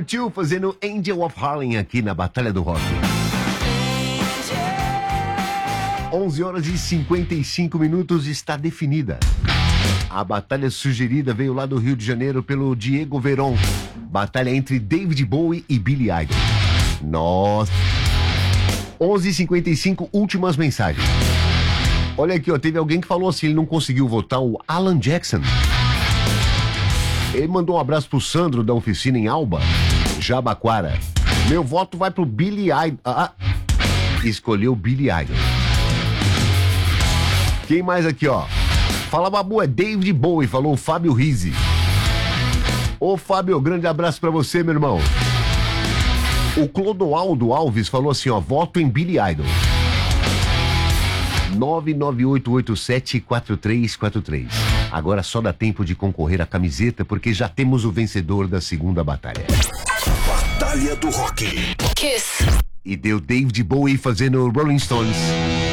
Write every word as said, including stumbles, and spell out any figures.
U dois fazendo Angel of Harlem aqui na Batalha do Rock. onze horas e cinquenta e cinco minutos, está definida. A batalha sugerida veio lá do Rio de Janeiro pelo Diego Veron. Batalha entre David Bowie e Billy Idol. Nossa. onze e cinquenta e cinco, últimas mensagens. Olha aqui, ó, teve alguém que falou assim, ele não conseguiu votar, o Alan Jackson. Ele mandou um abraço pro Sandro da oficina em Alba, Jabaquara. Meu voto vai pro Billy Idol. Ah, escolheu Billy Idol. Quem mais aqui, ó? Fala, Babu, é David Bowie, falou o Fábio Rizzi. Ô, Fábio, grande abraço pra você, meu irmão. O Clodoaldo Alves falou assim, ó, voto em Billy Idol. nove nove oito oito sete quatro três quatro três. Agora só dá tempo de concorrer à camiseta, porque já temos o vencedor da segunda batalha. Batalha do Rock. Kiss. E deu David Bowie fazendo Rolling Stones.